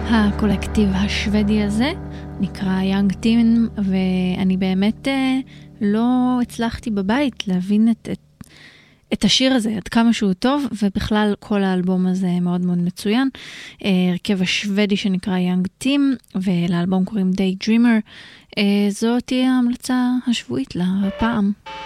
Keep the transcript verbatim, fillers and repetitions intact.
הקולקטיב השוודי הזה נקרא Young Team, ואני באמת לא הצלחתי בבית להבין את, את, את השיר הזה, עד כמה שהוא טוב, ובכלל כל האלבום הזה מאוד מאוד מצוין. הרכב השוודי שנקרא Young Team, ולאלבום קוראים Daydreamer. זאת תהיה ההמלצה השבועית לה הפעם.